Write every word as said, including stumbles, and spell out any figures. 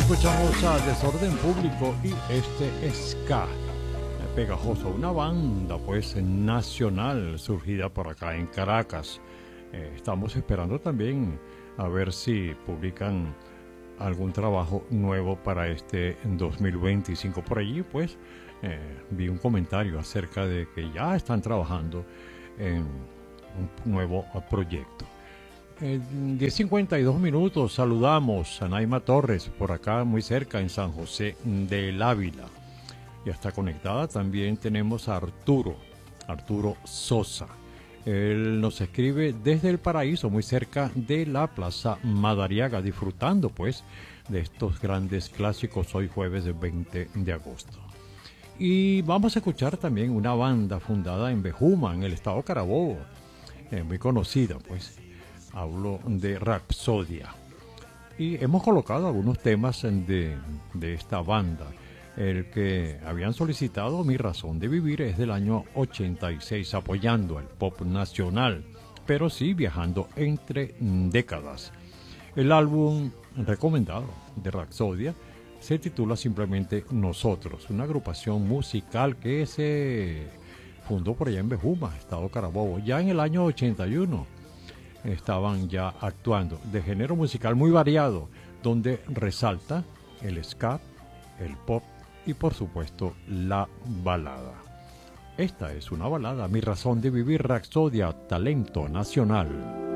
Escuchamos a Desorden Público y este ska pegajoso, una banda pues nacional surgida por acá en Caracas. Eh, estamos esperando también a ver si publican algún trabajo nuevo para este dos mil veinticinco. Por allí pues eh, vi un comentario acerca de que ya están trabajando en un nuevo proyecto. Eh, diez cincuenta y dos minutos, saludamos a Naima Torres, por acá muy cerca en San José del Ávila. Ya está conectada. También tenemos a Arturo, Arturo Sosa. Él nos escribe desde el Paraíso, muy cerca de la Plaza Madariaga, disfrutando pues de estos grandes clásicos hoy jueves veinte de agosto. Y vamos a escuchar también una banda fundada en Bejuma, en el estado Carabobo, eh, muy conocida pues. Hablo de Rapsodia. Y hemos colocado algunos temas de, de esta banda. El que habían solicitado, Mi Razón de Vivir, es del año ochenta y seis, apoyando el pop nacional, pero sí viajando entre décadas. El álbum recomendado de Rapsodia se titula simplemente Nosotros, una agrupación musical que se fundó por allá en Bejuma, estado Carabobo, ya en el año ochenta y uno. Estaban ya actuando, de género musical muy variado, donde resalta el ska, el pop y por supuesto la balada. Esta es una balada, Mi Razón de Vivir, Rapsodia, talento nacional.